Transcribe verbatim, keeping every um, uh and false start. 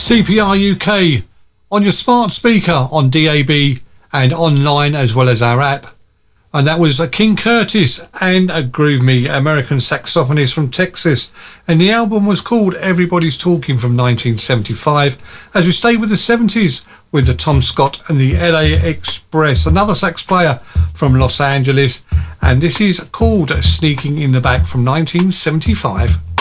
C P R U K on your smart speaker, on D A B and online, as well as our app. And that was King Curtis and a Groove Me, American saxophonist from Texas. And the album was called Everybody's Talking from nineteen seventy-five. As we stay with the seventies with the Tom Scott and the L A Express, another sax player from Los Angeles. And this is called Sneaking in the Back from nineteen seventy-five.